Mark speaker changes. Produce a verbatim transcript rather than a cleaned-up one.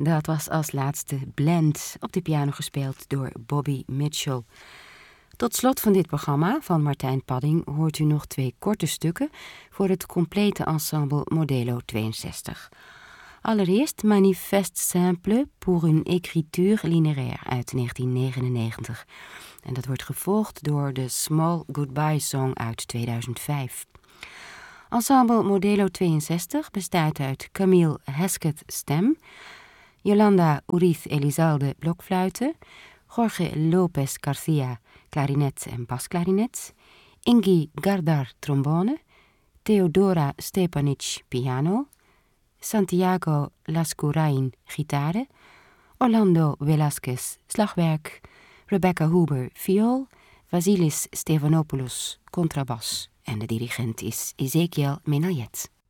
Speaker 1: Dat was als laatste Blend, op de piano gespeeld door Bobby Mitchell. Tot slot van dit programma van Martijn Padding hoort u nog twee korte stukken voor het complete ensemble Modelo tweeënzestig. Allereerst Manifeste simple pour une écriture linéaire uit negentien negenennegentig. En dat wordt gevolgd door de Small Goodbye Song uit tweeduizend vijf. Ensemble Modelo tweeënzestig bestaat uit Camille Hesketh stem, Yolanda Uriz Elizalde blokfluiten, Jorge Lopez Garcia klarinet en basklarinet, Ingi Gardar trombone, Theodora Stepanic piano, Santiago Lascurain gitaren, Orlando Velasquez slagwerk, Rebecca Huber viool, Vasilis Stefanopoulos contrabas en de dirigent is Ezekiel Menayet.